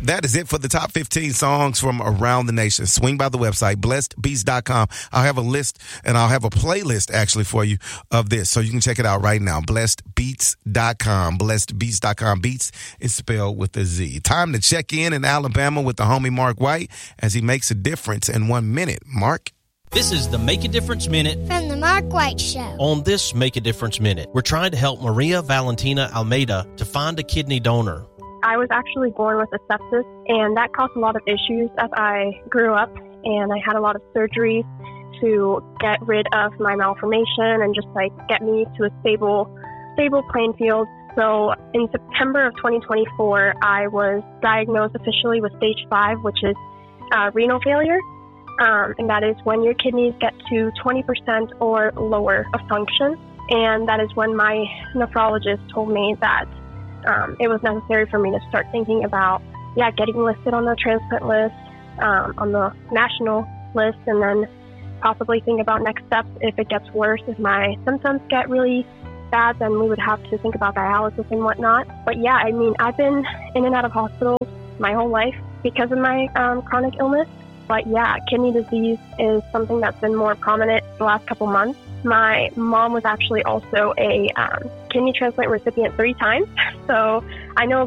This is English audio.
that is it for the top 15 songs from around the nation. Swing by the website, blessedbeats.com. I'll have a list and I'll have a playlist actually for you of this. So you can check it out right now. Blessedbeats.com. Blessedbeats.com. Beats is spelled with a Z. Time to check in Alabama with the homie Mark White as he makes a difference in 1 minute. Mark? This is the Make a Difference Minute from the Mark White Show. On this Make a Difference Minute, we're trying to help Maria Valentina Almeida to find a kidney donor. I was actually born with a sepsis, and that caused a lot of issues as I grew up, and I had a lot of surgeries to get rid of my malformation and just get me to a stable playing field. So in September of 2024, I was diagnosed officially with stage 5, which is renal failure. And that is when your kidneys get to 20% or lower of function. And that is when my nephrologist told me that it was necessary for me to start thinking about, getting listed on the transplant list, on the national list, and then possibly think about next steps if it gets worse. If my symptoms get really bad, then we would have to think about dialysis and whatnot. But I've been in and out of hospitals my whole life because of my chronic illness. But kidney disease is something that's been more prominent the last couple months. My mom was actually also a kidney transplant recipient 3 times. So I know